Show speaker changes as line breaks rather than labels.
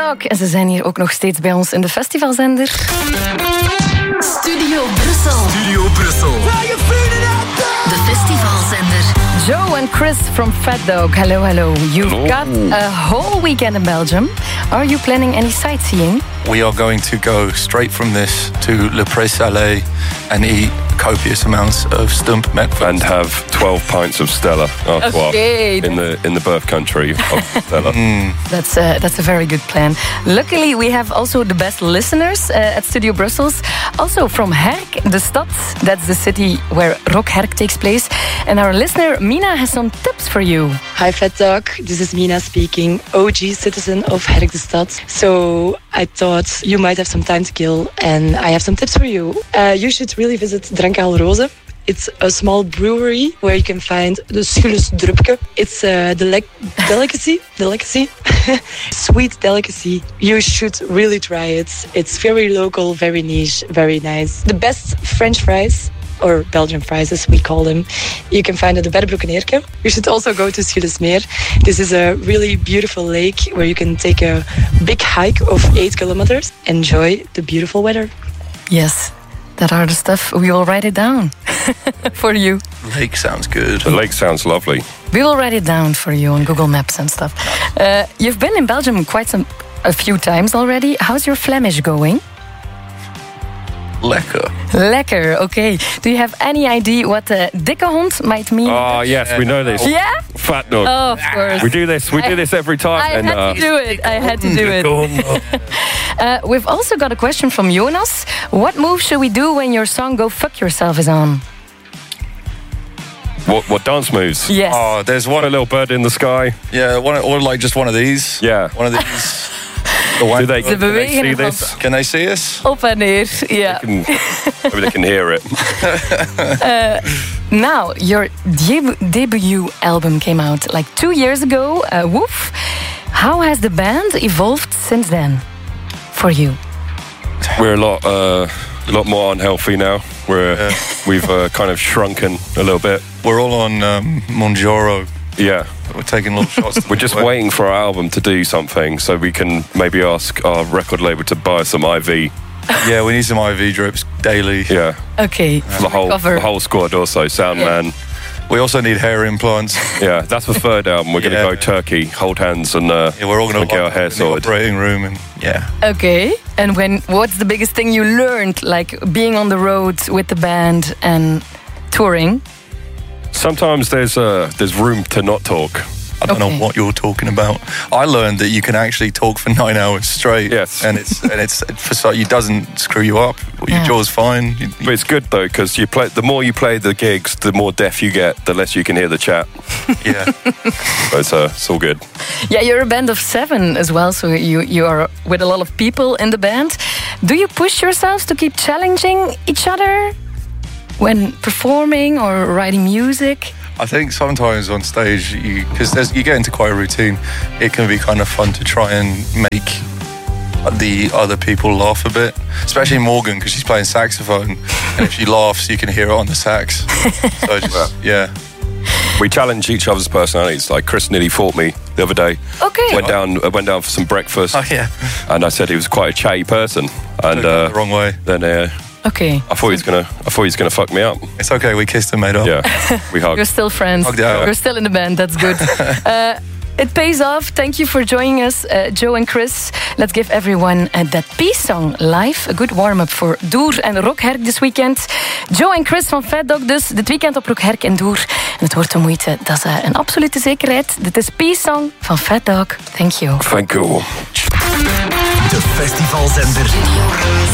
Dog. En ze zijn hier ook nog steeds bij ons in de festivalzender.
Studio Brussel.
Studio Brussel.
De festivalzender.
Joe and Chris from Fat Dog. Hello, hello. You've got a whole weekend in Belgium. Are you planning any sightseeing?
We are going to go straight from this to Le Pré-Salé and eat copious amounts of stump met
and have 12 pints of Stella in the birth country of Stella.
That's a very good plan. Luckily, we have also the best listeners at Studio Brussels. Also from Herk, the stad. That's the city where Rock Herk takes place. And our listener, Mina, has some tips for you.
Hi, Fat Dog. This is Mina speaking, OG citizen of Herk de Stad. So I thought you might have some time to kill, and I have some tips for you. You should really visit Drankaal Roze. It's a small brewery where you can find the Schulles Drupke. It's the delicacy, sweet delicacy. You should really try it. It's very local, very niche, very nice. The best French fries, or Belgian fries as we call them, you can find at the Beddebroek Neerke. You should also go to Schulesmeer. This is a really beautiful lake where you can take a big hike of 8 kilometers. Enjoy the beautiful weather.
Yes, that are the stuff. We will write it down for you.
Lake sounds good.
The lake sounds lovely.
We will write it down for you on Google Maps and stuff. You've been in Belgium a few times already. How's your Flemish going? Lekker, okay. Do you have any idea what dikke hond might mean?
Oh, yes, we know this.
Yeah?
Fat dog.
Oh, of course.
We do this every time.
I had to do it. We've also got a question from Jonas. What move should we do when your song Go Fuck Yourself is on?
What dance moves?
Yes.
Oh, there's one.
A little bird in the sky.
Yeah, or like just one of these.
Yeah.
One of these.
Can they see this?
Can they see us?
Op en neer, yeah.
Maybe they can hear it.
Now, your debut album came out like 2 years ago, Woof. How has the band evolved since then for you?
We're a lot more unhealthy now. We've kind of shrunken a little bit.
We're all on Monjaro.
Yeah.
We're taking little shots.
We're just waiting for our album to do something so we can maybe ask our record label to buy some IV.
Yeah, we need some IV drips daily.
Yeah.
Okay.
For the whole squad also, sound man.
We also need hair implants.
Yeah, that's the third album. We're going to go Turkey, hold hands, and
we're all going to
get our hair sorted.
In the operating room, and
Okay. And what's the biggest thing you learned, like being on the road with the band and touring?
Sometimes there's room to not talk.
I don't know what you're talking about. I learned that you can actually talk for 9 hours straight.
Yes,
and it's it doesn't screw you up. Your jaw's fine.
But it's good though because the more you play the gigs, the more deaf you get, the less you can hear the chat.
Yeah,
so it's all good.
Yeah, you're a band of 7 as well, so you are with a lot of people in the band. Do you push yourselves to keep challenging each other when performing or writing music?
I think sometimes on stage, because you get into quite a routine, it can be kind of fun to try and make the other people laugh a bit. Especially Morgan, because she's playing saxophone, and if she laughs, you can hear it on the sax. So
we challenge each other's personalities. Like Chris nearly fought me the other day.
Okay.
Went down for some breakfast.
Oh yeah.
And I said he was quite a chatty person, and
the wrong way.
Then.
Okay.
I thought he was gonna fuck me up.
It's okay. We kissed and made up.
Yeah, we hugged.
You're still friends. You're still in the band. That's good. It pays off. Thank you for joining us, Joe and Chris. Let's give everyone that peace song live. A good warm-up voor Doer en Rock Herk this weekend. Joe en Chris van Fat Dog dus. Dit weekend op Rock Herk en Doer. En het wordt de moeite. Dat is een absolute zekerheid. Dit is Peace Song van Fat Dog. Thank you.
Thank you.
De festivalzender.